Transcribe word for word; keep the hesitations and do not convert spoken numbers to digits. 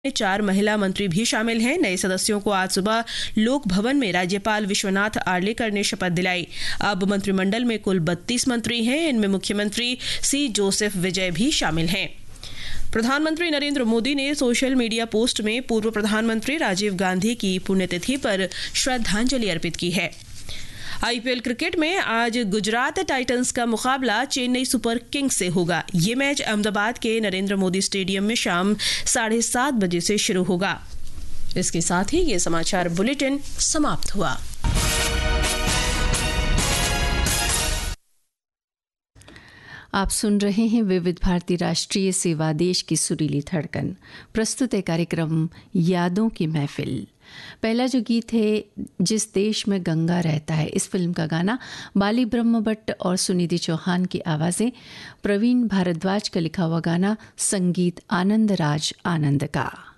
चार महिला मंत्री भी शामिल हैं। नए सदस्यों को आज सुबह लोक भवन में राज्यपाल विश्वनाथ आर्लेकर ने शपथ दिलाई। अब मंत्रिमंडल में कुल बत्तीस मंत्री हैं। इनमें मुख्यमंत्री सी जोसेफ विजय भी शामिल हैं। प्रधानमंत्री नरेंद्र मोदी ने सोशल मीडिया पोस्ट में पूर्व प्रधानमंत्री राजीव गांधी की पुण्यतिथि पर श्रद्धांजलि अर्पित की है। आईपीएल क्रिकेट में आज गुजरात टाइटंस का मुकाबला चेन्नई सुपर किंग्स से होगा। ये मैच अहमदाबाद के नरेंद्र मोदी स्टेडियम में शाम साढ़े सात बजे से शुरू होगा। इसके साथ ही ये समाचार बुलेटिन समाप्त हुआ। आप सुन रहे हैं विविध भारती राष्ट्रीय सेवा देश की सुरीली धड़कन। प्रस्तुत है कार्यक्रम यादों की महफिल। पहला जो गीत है जिस देश में गंगा रहता है, इस फिल्म का गाना बाली ब्रह्म भट्ट और सुनिधि चौहान की आवाज़ें, प्रवीण भारद्वाज का लिखा हुआ गाना, संगीत आनंद राज आनंद का।